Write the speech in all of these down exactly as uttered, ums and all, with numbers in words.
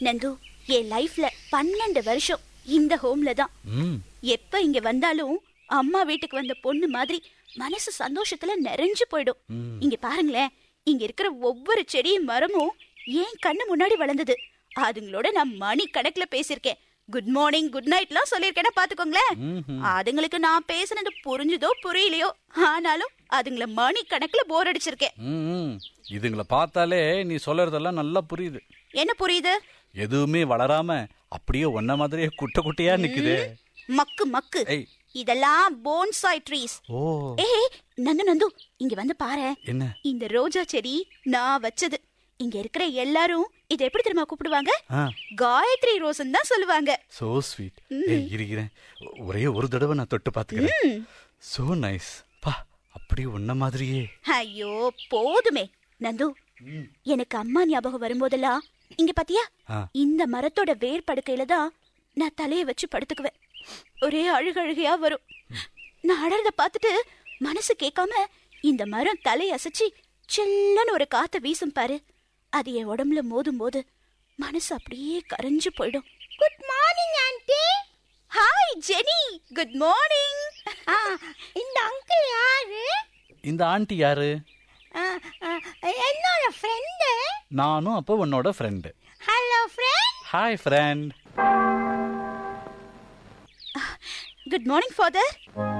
நந்து, என் லைஃப்ல பன்னெண்டு வருஷம் இந்த ஹோம்ல தான். எப்ப இங்க வந்தாலும் அம்மா வீட்டுக்கு வந்த பொண்ணு மாதிரி மனசு சந்தோஷத்துல நிறைஞ்சு போயிடும். இங்க பாருங்களேன், இங்க இருக்கிற ஒவ்வொரு செடியும் மரமும் ஏன் கண்ணு முன்னாடி வளர்ந்தது. அதுங்களோட நான் மணி கணக்குல பேசிருக்கேன். குட் மார்னிங், குட் நைட் எல்லாம் சொல்லிருக்கேன்னா பாத்துக்கோங்களேன். அதுங்களுக்கு நான் பேசுனது புரிஞ்சுதோ புரியலையோ, ஆனாலும் அதுங்கள மணி கணக்குல போர் அடிச்சிருக்கேன். இதுங்களை பார்த்தாலே நீ சொல்றதெல்லாம் நல்லா புரியுது. என்ன புரியுது? எதுவுமே வளராம அப்படியே ஒன்ன மாதிரியே குட்ட குட்டியா நிக்குது. மக்கு மக்கு. இதெல்லாம் போன்சாய் ட்ரீஸ். ஏய் நந்து நந்து, இங்க வந்து பாரு. என்ன? இந்த ரோஜா செடி நான் வச்சது. இங்க இருக்கிற எல்லாரும் இத எப்படி தெரியுமா கூப்பிடுவாங்க? காயத்ரி ரோஸ்ன்னு தான் சொல்லுவாங்க. So sweet. ஏய் இருக்கிறேன், ஒரே ஒரு தடவை நான் தொட்டு பாத்துக்கிறேன். சோ நைஸ் பா, அப்படியே ஒன்ன மாதிரியே. ஐயோ போதுமே நந்து, எனக்கு அம்மா ஞாபகம் வரும்போதெல்லாம் இங்க பாத்தியா, இந்த மரத்தோட வேர் படுக்கையில தான் நான் தலைய வச்சு படுத்துக்குவேன். ஒரே அழுகழுகையா வரும். நான் அழறத பாத்துட்டு மனசு கேட்காம இந்த மரம் தலைய அசைச்சு சில்லன்னு ஒரு காத்த வீசும் பாரு. அது என் உடம்புல மோதும் போது மனசு அப்படியே கரைஞ்சு போயிடும். Good morning aunty. Hi Jenny, good morning. இந்த அங்கிள் யாரு? இந்த ஆண்டி யாரு? என்னோட ஃப்ரெண்ட். நானும் அப்ப உன்னோட friend. Hello friend. Hi friend. Good morning father.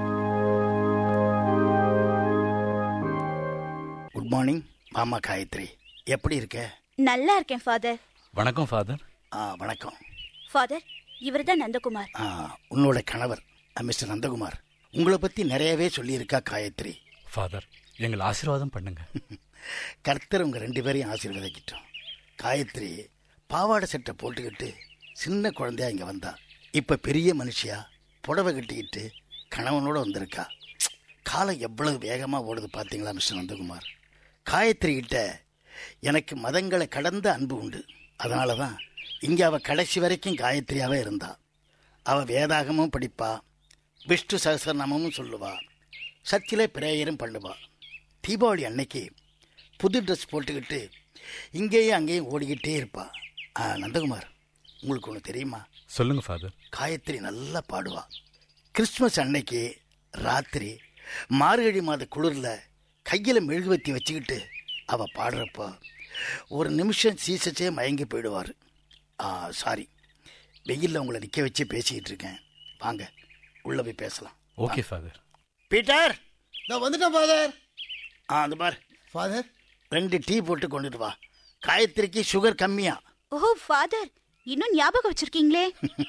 Good morning மாமா காயத்ரி, எப்படி இருக்க? நல்லா இருக்கேன் ஃபாதர். வணக்கம் ஃபாதர். வணக்கம் ஃபாதர். இவர் தான் நந்தகுமார். உன்னோட கணவர் மிஸ்டர் நந்தகுமார். உங்களை பத்தி நிறையவே சொல்லி இருக்கா காயத்ரி. ஃபாதர், எங்களை ஆசீர்வாதம் பண்ணுங்க. கர்த்தர் உங்க ரெண்டு பேரையும் ஆசீர்வதிக்கிட்டோம். காயத்ரி பாவாடை சட்டை போட்டுக்கிட்டு சின்ன குழந்தையா இங்க வந்தா, இப்ப பெரிய மனுஷியா புடவை கட்டிக்கிட்டு கணவனோட வந்திருக்கா. காலம் எவ்வளவு வேகமா ஓடுது பாத்தீங்களா மிஸ்டர் நந்தகுமார். காயத்ரி கிட்ட எனக்கு மதங்களை கடந்த அன்பு உண்டு. அதனாலதான் இங்க அவ கடைசி வரைக்கும் காயத்ரியாவே இருந்தா. அவ வேதாகமும் படிப்பா, விஷ்ணு சகஸ்ரநாமமும் சொல்லுவா, சர்ச்சிலே பிரேயரும் பண்ணுவா. தீபாவளி அன்னைக்கு புது ட்ரெஸ் போட்டுக்கிட்டு இங்கேயும் அங்கேயும் ஓடிக்கிட்டே இருப்பா. நந்தகுமார், உங்களுக்கு ஒன்று தெரியுமா? சொல்லுங்க ஃபாதர். காயத்ரி நல்லா பாடுவா. கிறிஸ்துமஸ் அன்னைக்கு ராத்திரி மார்கழி மாத குளிர்ல கையில மெழுகுவத்தி வச்சுக்கிட்டு அவ பாடுறப்ப ஒரு நிமிஷம் சீசச்சே மயங்கி போயிடுவார். சாரி, வெயில்ல உங்களை நிக்க வச்சு பேசிக்கிட்டு இருக்கேன். வாங்க உள்ள போய் பேசலாம். Okay father. பீட்டர், நான் வந்துட்டேன் ஃபாதர். ஆ அது பார் ஃபாதர், ரெண்டு டீ போட்டு கொண்டுட்டு வா. காயத்ரிக்கு சுகர் கம்மியா. ஓ ஃபாதர், இன்னும் ஞாபகம் வச்சிருக்கீங்களே.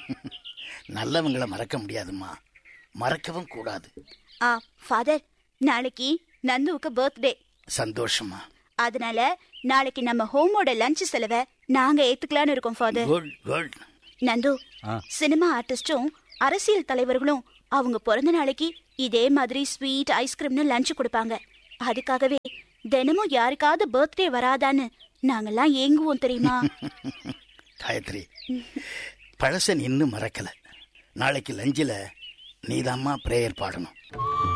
நல்லவங்களை மறக்க முடியாதுமா, மறக்கவும் கூடாது. ஆ ஃபாதர், நாளைக்கு நந்துவுக்கு பர்த்டே. சந்தோஷமா. அதனால நாளைக்கு நம்ம ஹோமோட லஞ்ச் செலவை நாங்க ஏத்துக்கலான்னு இருக்கோம் father. Good good. Nandu, cinema ஆர்டிஸ்டும் அரசியல் தலைவர்களும் அவங்க பிறந்த நாளைக்கு இதே மாதிரி ஸ்வீட் ஐஸ்கிரீம்னு லஞ்ச் கொடுப்பாங்க. அதுக்காகவே தினமும் யாருக்காவது பர்த்டே வராதான்னு நாங்கெல்லாம் ஏங்குவோம் தெரியுமா? காயத்ரி, பழசன் இன்னும் மறக்கல. நாளைக்கு லஞ்சில நீதாம்மா பிரேயர் பாடணும்.